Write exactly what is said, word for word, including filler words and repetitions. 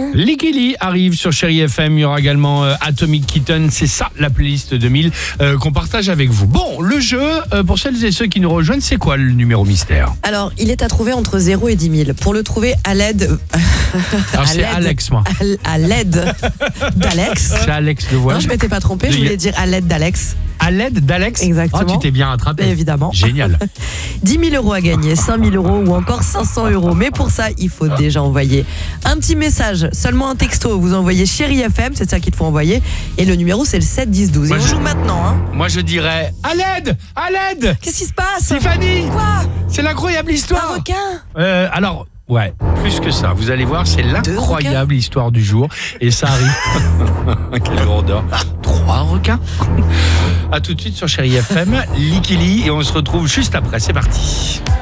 Likili arrive sur Chéri F M. Il y aura également euh, Atomic Kitten. C'est ça, la playlist deux mille euh, qu'on partage avec vous. Bon, le jeu, euh, pour celles et ceux qui nous rejoignent, c'est quoi le numéro mystère? Alors, il est à trouver entre zéro et dix mille. Pour le trouver à l'aide... Alors, c'est Alex, moi. À l'aide d'Alex. C'est Alex le voilà. Non, je m'étais pas trompée, je voulais dire à l'aide d'Alex. À l'aide d'Alex? Exactement. Oh, tu t'es bien rattrapé. Évidemment. Génial. dix mille euros à gagner, cinq mille euros ou encore cinq cents euros. Mais pour ça, il faut déjà envoyer un petit message, seulement un texto. Vous envoyez Chéri F M, c'est ça qu'il faut envoyer. Et le numéro, c'est le sept dix douze. Et Moi, on je... joue maintenant. Hein. Moi, je dirais à l'aide, à l'aide. Qu'est-ce qui se passe? Tiffany. Quoi? C'est l'incroyable histoire. Un requin? euh, Alors... Ouais, plus que ça. Vous allez voir, c'est l'incroyable histoire du jour. Et ça arrive. Quelle grandeur. Trois requins. A tout de suite sur Chéri F M, Likili. Et on se retrouve juste après. C'est parti.